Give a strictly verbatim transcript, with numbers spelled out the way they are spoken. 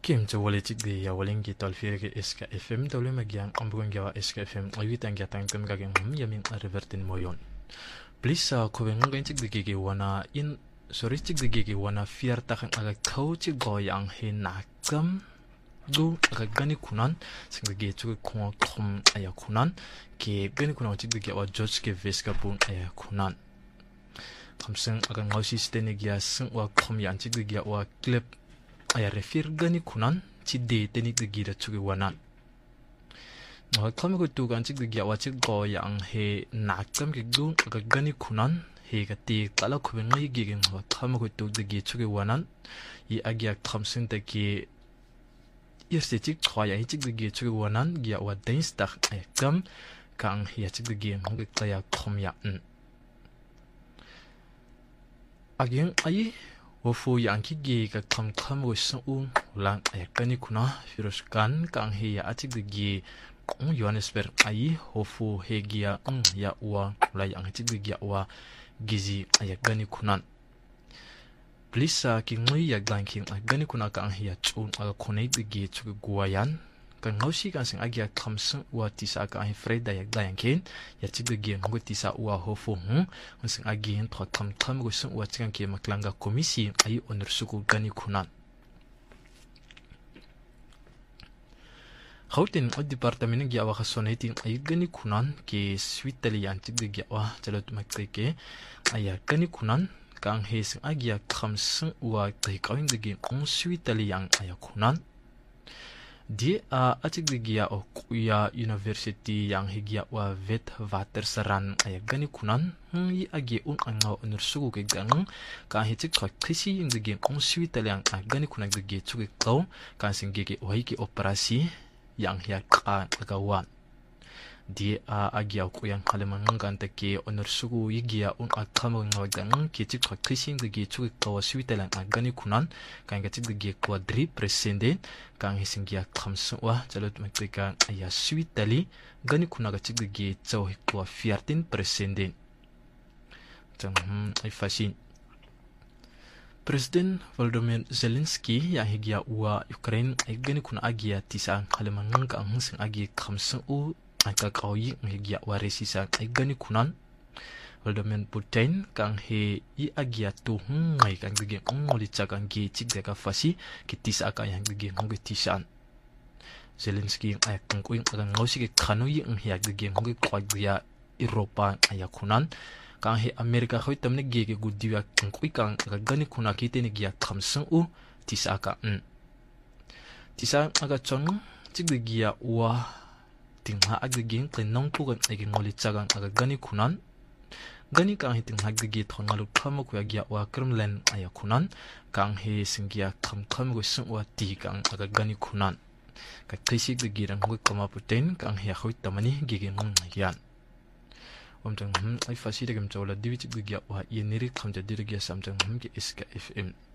Kim to wale chik di ya waleng ki tol fire ke S K F M tolu magiang ambugan gawa S K F M ayuit ang gatang kem gageng hum yamin revertin moyon. Please uh, ko ben ngang chik di gi wana in sorry chik di gi wana fiar ta khang aga khau chik go yang he nakam gu aga gani kunan sing gi chu ko khom aya kunan ke gani kunan chik di wa George ke veska pun aya kunan. Kamseng aga ngausi stene gi sing wa khom yan chik di wa clip aya refir gani kunan chi de tenik de gira chugi wanan no kami ko tu gan chik de gya wa chik go yang he nakam ki gu ga gani kunan he ga ti tala khu ngai gi gi no kami ko tu de gi chugi wanan I agya khamsin de ki irse chik khaya chik de gi chugi wanan gya wa dens tak ay kam kang hi chik de gi ngai ka ya khom ya agyen ai wofu yang ki gi ka kham kham wo su lang ay kani kuna virus kan kang he ya achik de gi on yohanesberg ai wofu he gi ya on ya wa la yang achik de gi wa gizi ay kani kunan plisa ki ngui ya gang ki gani kuna kang he ya chun aga khonei de gi chu guayan kan ngausi kan sing agya khamsung wa tisa ka he freda ya gang kin ya chik de gi ngo tisa wa hofu hu sing agin thot tham tham go sung wa chang ke maklanga komisi ai onur suku gani kunan Houtin o departamento gi awa khasoneti ai gani kunan ke switali yan chik de gi wa chalot makai ke aya gani kunan kang he sing agya khamsung wa kai kawing de gi on switali yang aya kunan Di a achik de gia o kuya university yang higia wa vet water saran aya gani kunan hi agi un anga onur sugu ke gang ka hichik ka khisi ing de ge on switali yang gani kunan de ge chuge kaw ka sing ge ge wai ki operasi yang hia ka agawan Di a agi o kuya haleman ngan te ke onur sugu yigia un akam nga gang ki chik ka khisi ing de ge chuge kaw switali yang gani kunan ka ga chik de ge quadri presende kang hisingia khamsu wa chalot makrika aya switali gani kuna ga chig ge chaw ko fiartin presende tang ai fasin President Volodymyr Zelensky ya higia wa Ukraine ai gani kuna agia tisa haleman ka husing agi khamsu u aka kawi higia wa resisa ai gani kunan Vladimir Putin kang he I agia tu ngai kang ge ngoli chakang ge chik de ka fasi kitis aka yang ge ngi tisan Zelensky ay kang kuin kang ngosi ge khanu yi ng ya ge ngi kwa ya Europa aya kunan kang he America khoi tamne ge ge gudiwa kang kui kang ga gani kuna ki te ne ge khamsung u tisaka n tisa aga chong chik de ge wa tingha ag ge ken nong pu ga ge ngoli chakang aga gani kunan Gani kang hiting haggi thongalu kham ko ya wa kremlen aya kunan kang he singya kham kham go sung wa ti kang aga gani kunan ka thisik de girang go kama puten kang he khoi tamani gi gi ngum yan om tang hum ai fasi de gam chola diwi chik gi wa yeniri kham de dir gi sam tang hum gi S K F M